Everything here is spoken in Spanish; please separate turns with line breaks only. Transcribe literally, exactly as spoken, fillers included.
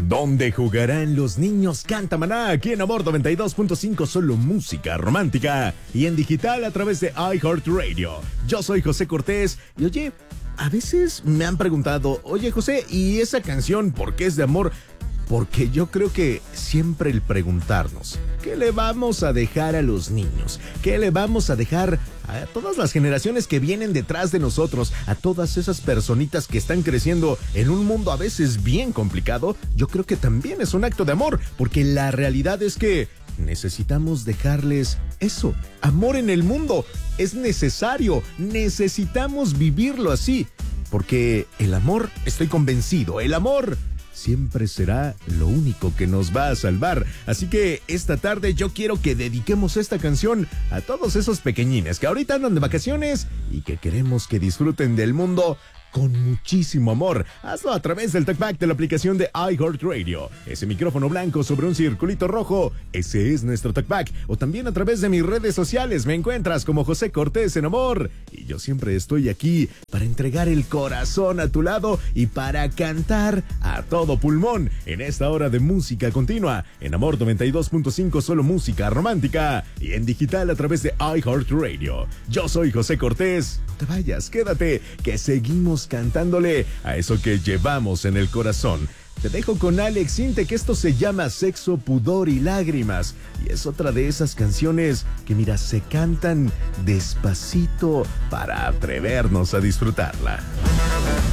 ¿Dónde jugarán los niños? Canta Maná, aquí en Amor noventa y dos punto cinco, solo música romántica. Y en digital a través de iHeartRadio. Yo soy José Cortés y oye, a veces me han preguntado, oye José, ¿y esa canción por qué es de amor? Porque yo creo que siempre el preguntarnos, ¿qué le vamos a dejar a los niños? ¿Qué le vamos a dejar a todas las generaciones que vienen detrás de nosotros? A todas esas personitas que están creciendo en un mundo a veces bien complicado. Yo creo que también es un acto de amor, porque la realidad es que necesitamos dejarles eso, amor en el mundo. Es necesario, necesitamos vivirlo así, porque el amor, estoy convencido, el amor siempre será lo único que nos va a salvar. Así que esta tarde yo quiero que dediquemos esta canción a todos esos pequeñines que ahorita andan de vacaciones y que queremos que disfruten del mundo con muchísimo amor. Hazlo a través del talkback de la aplicación de iHeartRadio. Ese micrófono blanco sobre un circulito rojo, ese es nuestro talkback. O también a través de mis redes sociales me encuentras como José Cortés en Amor. Y yo siempre estoy aquí para entregar el corazón a tu lado y para cantar a todo pulmón en esta hora de música continua. En Amor noventa y dos punto cinco, solo música romántica. Y en digital a través de iHeartRadio. Yo soy José Cortés. No te vayas, quédate, que seguimos cantándole a eso que llevamos en el corazón. Te dejo con Alex Intec, que esto se llama Sexo, Pudor y Lágrimas. Y es otra de esas canciones que, mira, se cantan despacito para atrevernos a disfrutarla.